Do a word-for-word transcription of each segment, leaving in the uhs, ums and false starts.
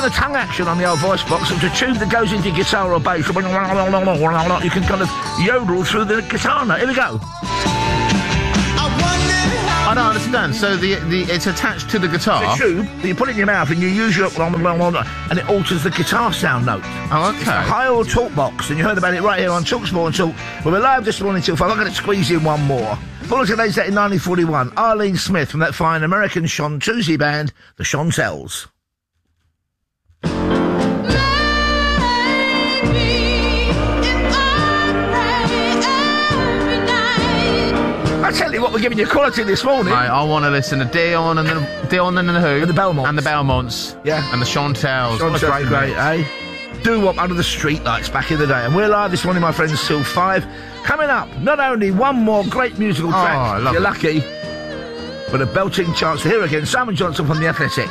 kind of tongue action on the old voice box. It's a tube that goes into guitar or bass. You can kind of yodel through the guitar note. Here we go. I don't understand. So the the it's attached to the guitar. It's a tube that you put in your mouth and you use your and it alters the guitar sound note. Oh, okay. It's a high-oil talk box, and you heard about it right here on Talksport and Talk. We're live this morning till five. I'm going to squeeze in one more. Born on today's date in nineteen forty-one, Arlene Smith from that fine American Chanteuse band, the Chantels. I tell you what, we're giving you quality this morning. Right, I want to listen to Dion and the Dion and the Who, and the Belmonts, and the Belmonts, yeah, and the Chantels. Chantels, great, great, eh? Doo-wop under the streetlights back in the day, and we're live this morning, my friends, till five. Coming up, not only one more great musical track, oh, I love you're it. lucky, but a belting chance to hear again Simon Johnson from The Athletic.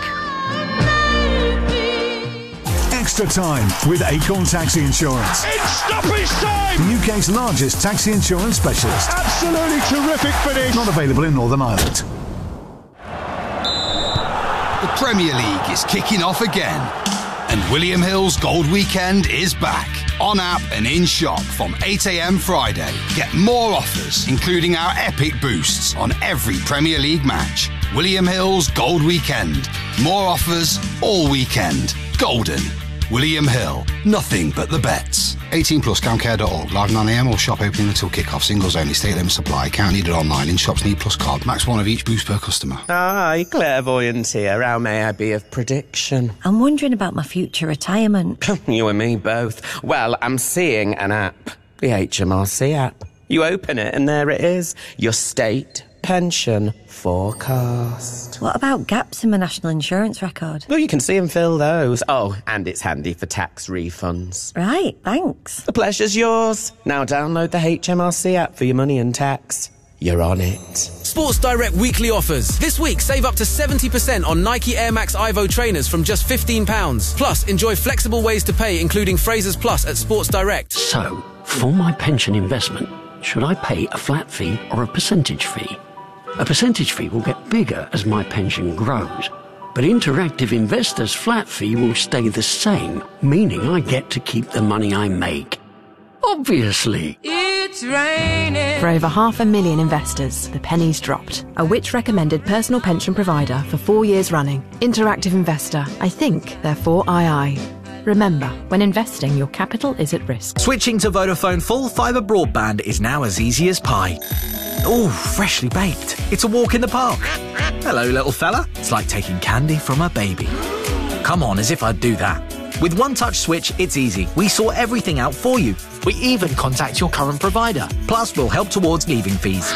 Extra time with Acorn Taxi Insurance. It's stoppage time! The U K's largest taxi insurance specialist. Absolutely terrific finish. Not available in Northern Ireland. The Premier League is kicking off again, and William Hill's Gold Weekend is back. On app and in shop from eight a.m. Friday. Get more offers, including our epic boosts on every Premier League match. William Hill's Gold Weekend. More offers all weekend. Golden. William Hill. Nothing but the bets. eighteen plus, camcare dot org. Live nine a.m. or shop opening until kick-off. Singles only. State limit supply. Count needed online. In shops need plus card. Max one of each boost per customer. Hi, clairvoyant here. How may I be of prediction? I'm wondering about my future retirement. You and me both. Well, I'm seeing an app. The H M R C app. You open it and there it is. Your state pension forecast. What about gaps in my national insurance record? Well, you can see and fill those. Oh, and it's handy for tax refunds. Right, thanks. The pleasure's yours. Now download the H M R C app for your money and tax. You're on it. Sports Direct weekly offers. This week, save up to seventy percent on Nike Air Max Ivo trainers from just fifteen pounds. Plus, enjoy flexible ways to pay, including Frasers Plus at Sports Direct. So, for my pension investment, should I pay a flat fee or a percentage fee? A percentage fee will get bigger as my pension grows, but Interactive Investor's flat fee will stay the same, meaning I get to keep the money I make. Obviously. It's raining. For over half a million investors, the penny's dropped. A Which recommended personal pension provider for four years running. Interactive Investor. I think, therefore I I. Remember, when investing, your capital is at risk. Switching to Vodafone full fibre broadband is now as easy as pie. Ooh, freshly baked. It's a walk in the park. Hello, little fella. It's like taking candy from a baby. Come on, as if I'd do that. With One Touch Switch, it's easy. We sort everything out for you. We even contact your current provider. Plus, we'll help towards leaving fees.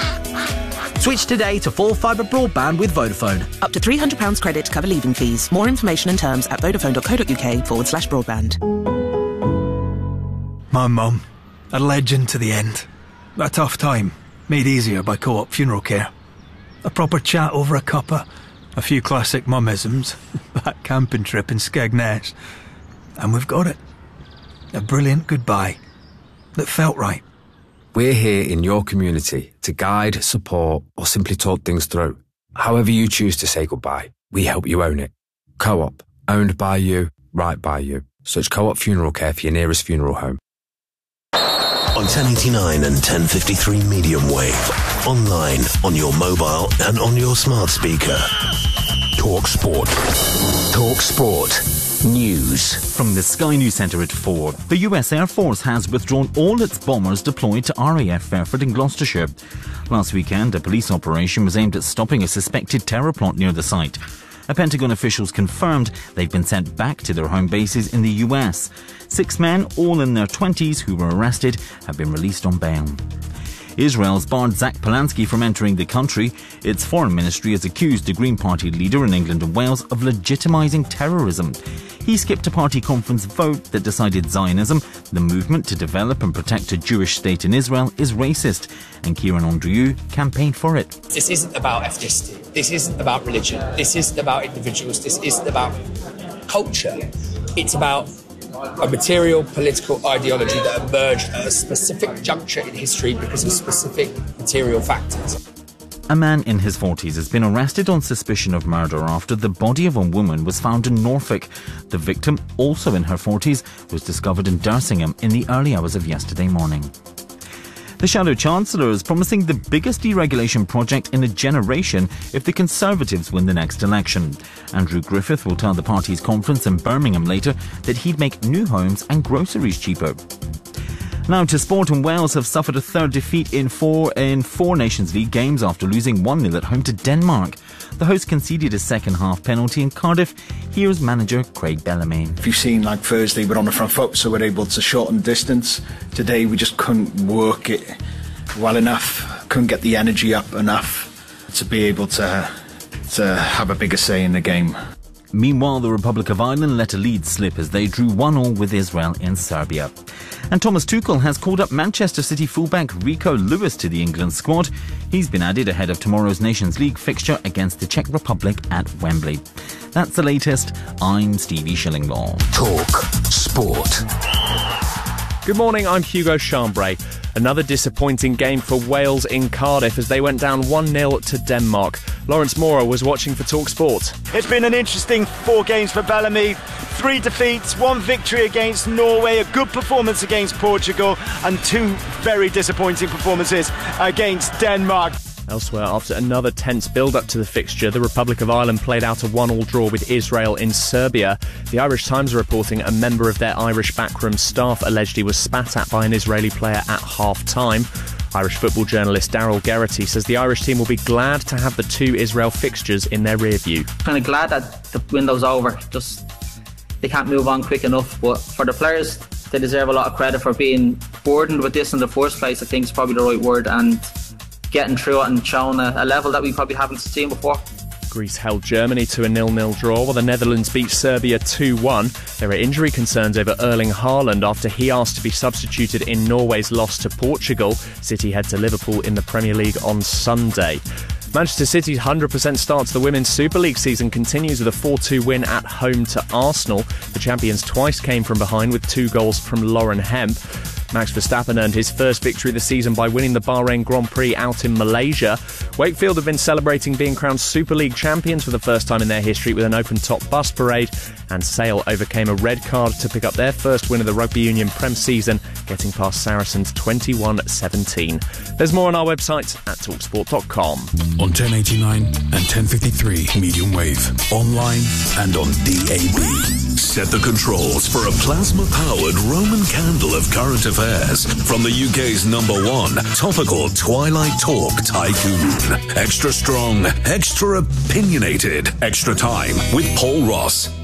Switch today to full fibre broadband with Vodafone. Up to three hundred pounds credit to cover leaving fees. More information and terms at vodafone.co.uk forward slash broadband. My mum, a legend to the end. A tough time, made easier by Co-op Funeral Care. A proper chat over a cuppa, a few classic mummisms, that camping trip in Skegness, and we've got it. A brilliant goodbye that felt right. We're here in your community to guide, support, or simply talk things through. However you choose to say goodbye, we help you own it. Co-op, owned by you, right by you. Search Co-op Funeral Care for your nearest funeral home. On ten eighty-nine and ten fifty-three medium wave. Online, on your mobile and on your smart speaker. Talk Sport. Talk Sport. News. From the Sky News Centre at four. The U S Air Force has withdrawn all its bombers deployed to R A F Fairford in Gloucestershire. Last weekend, a police operation was aimed at stopping a suspected terror plot near the site. A Pentagon officials confirmed they've been sent back to their home bases in the U S. Six men, all in their twenties, who were arrested, have been released on bail. Israel's barred Zach Polanski from entering the country. Its foreign ministry has accused the Green Party leader in England and Wales of legitimising terrorism. He skipped a party conference vote that decided Zionism, the movement to develop and protect a Jewish state in Israel, is racist, and Kieran Andrieu campaigned for it. This isn't about ethnicity. This isn't about religion. This isn't about individuals. This isn't about culture. It's about a material political ideology that emerged at a specific juncture in history because of specific material factors. A man in his forties has been arrested on suspicion of murder after the body of a woman was found in Norfolk. The victim, also in her forties, was discovered in Dersingham in the early hours of yesterday morning. The Shadow Chancellor is promising the biggest deregulation project in a generation if the Conservatives win the next election. Andrew Griffith will tell the party's conference in Birmingham later that he'd make new homes and groceries cheaper. Now to sport, and Wales have suffered a third defeat in four in four Nations League games after losing one nil at home to Denmark. The hosts conceded a second-half penalty in Cardiff. Here's manager Craig Bellamy. If you've seen, like Thursday, we're on the front foot, so we're able to shorten distance. Today, we just couldn't work it well enough, couldn't get the energy up enough to be able to, to have a bigger say in the game. Meanwhile, the Republic of Ireland let a lead slip as they drew one all with Israel in Serbia. And Thomas Tuchel has called up Manchester City fullback Rico Lewis to the England squad. He's been added ahead of tomorrow's Nations League fixture against the Czech Republic at Wembley. That's the latest. I'm Stevie Shillinglaw. Talk Sport. Good morning, I'm Hugo Chambray. Another disappointing game for Wales in Cardiff as they went down one nil to Denmark. Lawrence Mora was watching for Talk Sport. It's been an interesting four games for Bellamy. Three defeats, one victory against Norway, a good performance against Portugal, and two very disappointing performances against Denmark. Elsewhere, after another tense build-up to the fixture, the Republic of Ireland played out a one all draw with Israel in Serbia. The Irish Times are reporting a member of their Irish backroom staff alleged he was spat at by an Israeli player at half-time. Irish football journalist Daryl Geraghty says the Irish team will be glad to have the two Israel fixtures in their rear view. Kind of glad that the window's over. Just they can't move on quick enough. But for the players, they deserve a lot of credit for being burdened with this in the first place. I think is probably the right word, and getting through it and showing a, a level that we probably haven't seen before. Greece held Germany to a nil nil draw while the Netherlands beat Serbia two one. There are injury concerns over Erling Haaland after he asked to be substituted in Norway's loss to Portugal. City head to Liverpool in the Premier League on Sunday. Manchester City's one hundred percent start to the Women's Super League season continues with a four two win at home to Arsenal. The champions twice came from behind with two goals from Lauren Hemp. Max Verstappen earned his first victory of the season by winning the Bahrain Grand Prix out in Malaysia. Wakefield have been celebrating being crowned Super League champions for the first time in their history with an open-top bus parade, and Sale overcame a red card to pick up their first win of the Rugby Union Prem season, getting past Saracens twenty-one seventeen. There's more on our website at talksport dot com. On ten eighty-nine and ten fifty-three medium wave, online and on D A B. Set the controls for a plasma-powered Roman candle of current affairs from the U K's number one topical Twilight Talk tycoon. Extra strong, extra opinionated, extra time with Paul Ross.